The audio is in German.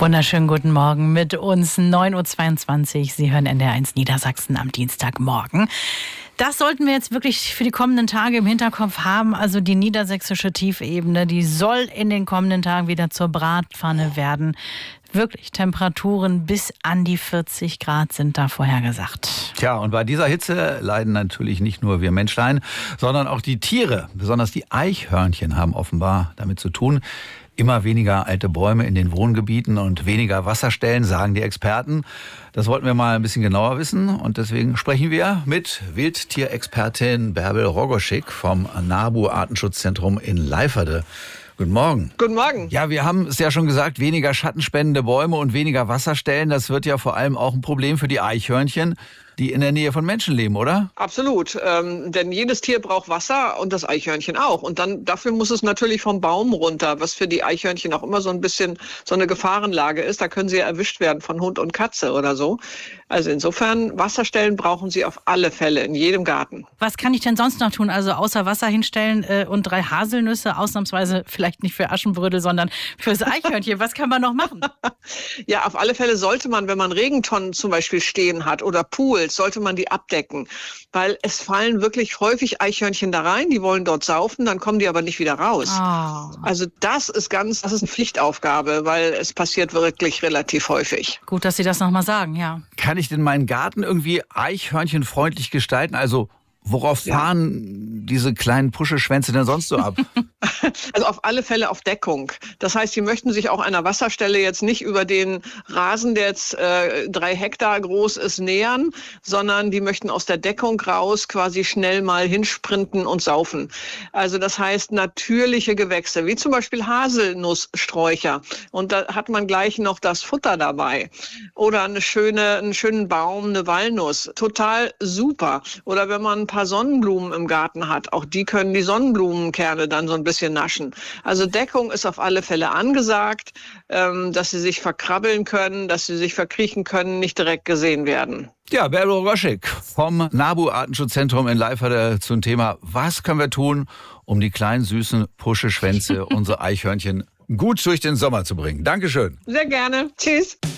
Wunderschönen guten Morgen mit uns, 9.22 Uhr. Sie hören NDR1 Niedersachsen am Dienstagmorgen. Das sollten wir jetzt wirklich für die kommenden Tage im Hinterkopf haben. Also die niedersächsische Tiefebene, die soll in den kommenden Tagen wieder zur Bratpfanne werden. Wirklich, Temperaturen bis an die 40 Grad sind da vorhergesagt. Tja, und bei dieser Hitze leiden natürlich nicht nur wir Menschlein, sondern auch die Tiere. Besonders die Eichhörnchen haben offenbar damit zu tun. Immer weniger alte Bäume in den Wohngebieten und weniger Wasserstellen, sagen die Experten. Das wollten wir mal ein bisschen genauer wissen und deswegen sprechen wir mit Wildtierexpertin Bärbel Rogoschik vom NABU Artenschutzzentrum in Leiferde. Guten Morgen. Guten Morgen. Ja, wir haben es ja schon gesagt, weniger schattenspendende Bäume und weniger Wasserstellen. Das wird ja vor allem auch ein Problem für die Eichhörnchen, die in der Nähe von Menschen leben, oder? Absolut, denn jedes Tier braucht Wasser und das Eichhörnchen auch. Und dann dafür muss es natürlich vom Baum runter, was für die Eichhörnchen auch immer so ein bisschen so eine Gefahrenlage ist. Da können sie ja erwischt werden von Hund und Katze oder so. Also insofern, Wasserstellen brauchen sie auf alle Fälle in jedem Garten. Was kann ich denn sonst noch tun? Also außer Wasser hinstellen und 3 Haselnüsse, ausnahmsweise vielleicht nicht für Aschenbrödel, sondern fürs Eichhörnchen. Was kann man noch machen? Ja, auf alle Fälle sollte man, wenn man Regentonnen zum Beispiel stehen hat oder Pools, sollte man die abdecken. Weil es fallen wirklich häufig Eichhörnchen da rein, die wollen dort saufen, dann kommen die aber nicht wieder raus. Oh. Also das ist eine Pflichtaufgabe, weil es passiert wirklich relativ häufig. Gut, dass Sie das nochmal sagen, ja. Kann ich denn meinen Garten irgendwie eichhörnchenfreundlich gestalten? Also worauf fahren diese kleinen Puscheschwänze denn sonst so ab? Also auf alle Fälle auf Deckung. Das heißt, sie möchten sich auch einer Wasserstelle jetzt nicht über den Rasen, der jetzt 3 Hektar groß ist, nähern, sondern die möchten aus der Deckung raus quasi schnell mal hinsprinten und saufen. Also das heißt natürliche Gewächse, wie zum Beispiel Haselnusssträucher. Und da hat man gleich noch das Futter dabei. Oder einen schönen Baum, eine Walnuss. Total super. Oder wenn man ein paar Sonnenblumen im Garten hat, auch die können die Sonnenblumenkerne dann so ein bisschen naschen. Also Deckung ist auf alle Fälle angesagt, dass sie sich verkrabbeln können, dass sie sich verkriechen können, nicht direkt gesehen werden. Ja, Bärbel Rogoschik vom NABU Artenschutzzentrum in Leiferde zum Thema, was können wir tun, um die kleinen süßen Puscheschwänze, unsere Eichhörnchen, gut durch den Sommer zu bringen. Dankeschön. Sehr gerne. Tschüss.